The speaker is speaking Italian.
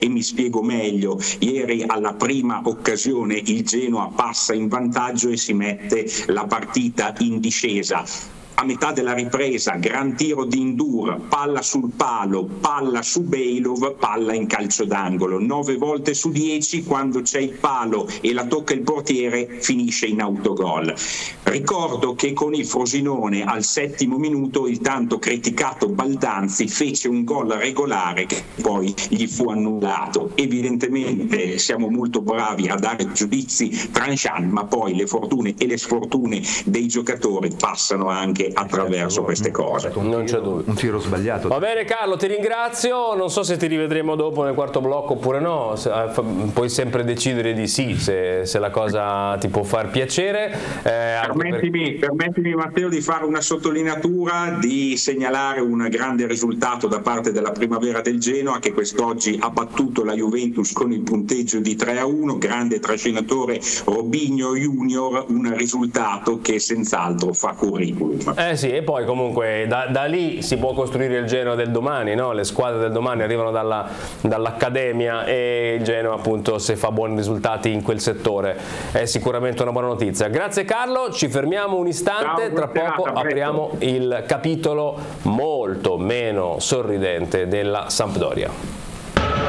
E mi spiego meglio: ieri alla prima occasione il Genoa passa in vantaggio e si mette la partita in discesa. A metà della ripresa, gran tiro di Ndour, palla sul palo, palla su Bejlov, palla in calcio d'angolo. 9 volte su 10 quando c'è il palo e la tocca il portiere finisce in autogol. Ricordo che con il Frosinone al 7° minuto il tanto criticato Baldanzi fece un gol regolare che poi gli fu annullato. Evidentemente siamo molto bravi a dare giudizi tranchant, ma poi le fortune e le sfortune dei giocatori passano anche attraverso queste cose. Non c'è dubbio. Un tiro sbagliato. Va bene Carlo, ti ringrazio, non so se ti rivedremo dopo nel quarto blocco oppure no, puoi sempre decidere di sì se la cosa ti può far piacere. Permettimi Matteo di fare una sottolineatura, di segnalare un grande risultato da parte della Primavera del Genoa, che quest'oggi ha battuto la Juventus con il punteggio di 3-1, grande trascinatore Robinho Junior, un risultato che senz'altro fa curriculum. Sì, e poi comunque da lì si può costruire il Genoa del domani, no? Le squadre del domani arrivano dall'accademia e il Genoa appunto, se fa buoni risultati in quel settore, è sicuramente una buona notizia. Grazie Carlo, ci fermiamo un istante. Ciao, tra poco apriamo il capitolo molto meno sorridente della Sampdoria.